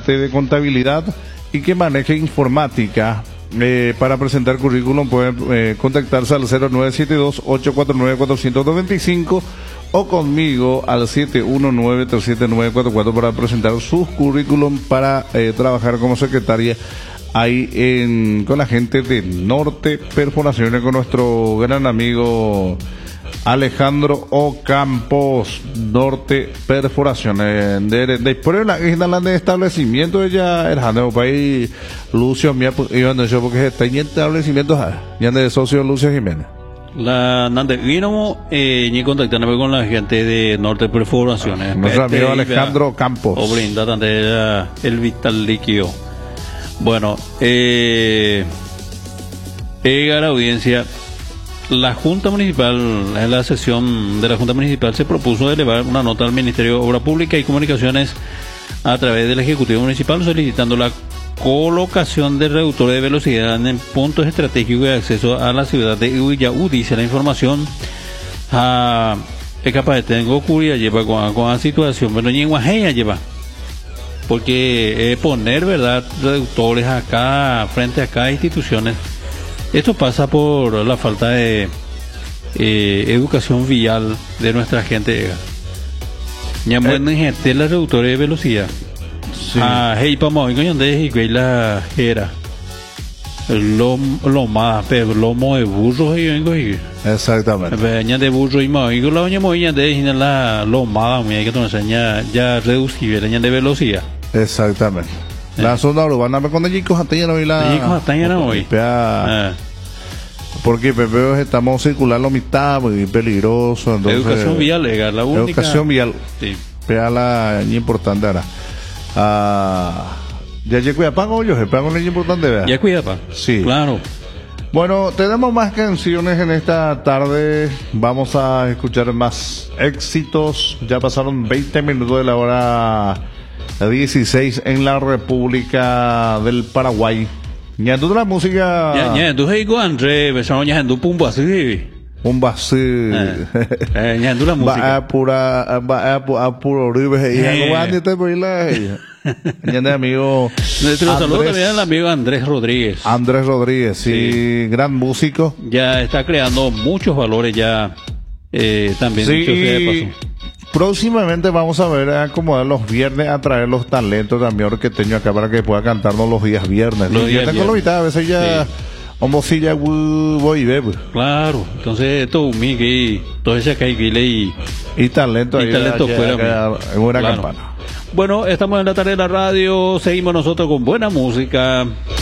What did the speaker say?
estudiante de contabilidad y que maneje informática. Para presentar currículum pueden contactarse al 0972-849-495 o conmigo al 719-379-44 para presentar sus currículum para trabajar como secretaria ahí con la gente de Norte Perforaciones, con nuestro gran amigo Alejandro Ocampos, Norte Perforaciones. Después de establecimiento ella el haneo país Lucio mía iban de porque está en establecimientos ya de socio Lucio Jiménez. La nande vino ni contactándome con la gente de Norte Perforaciones. Nuestro amigo Alejandro Campos. O brinda el vital líquido. Bueno, la audiencia. La Junta Municipal, en la sesión de la Junta Municipal, se propuso elevar una nota al Ministerio de Obra Pública y Comunicaciones a través del Ejecutivo Municipal solicitando la colocación de reductores de velocidad en puntos estratégicos de acceso a la ciudad de Uiyahú. Dice la información a capaz de tengo curia lleva con la situación, pero ni en Guajeña lleva. Porque poner, ¿verdad?, reductores acá, frente a cada instituciones. Esto pasa por la falta de educación vial de nuestra gente. Ya mueren gente la reductores de velocidad. Sí. Hey, pamo, y la era. Lomo de burro y vengo y. Exactamente. Veña de burro y más. Y la doña moña de la lomada, mira que no enseña ya reducir la de velocidad. Exactamente. La zona urbana me con chicos hasta ya no vi la. Chicos hasta ya no vi. Porque Pepe estamos circulando mitad muy peligroso. Entonces, educación vial legal, la única. Educación vial. Sí. Pea la importante ahora. Ya cuida pan o yo, pan es importante, ¿verdad? Ya cuida pan. Sí. Claro. Bueno, tenemos más canciones en esta tarde. Vamos a escuchar más éxitos. Ya pasaron 20 minutos de la hora 16 en la República del Paraguay. Ya tú la música. Ya tú hay con André, besamos ya tú pumba así. Pumba así. Ya tú la música. Va a puro ribe y algo antes te voy la. Ya de amigo. Nuestro saludo también al amigo Andrés Rodríguez. Andrés Rodríguez, sí, gran músico. Ya está creando muchos valores ya también. Sí. Próximamente vamos a ver a acomodar los viernes, a traer los talentos también orqueteños acá para que pueda cantarnos los días viernes. Los días tengo la mitad, a veces ya homocilla voy y bebo. Claro, entonces esto y todo ese acá y talento ahí fuera en una campana. Bueno, estamos en la tarde de la radio, seguimos nosotros con buena música.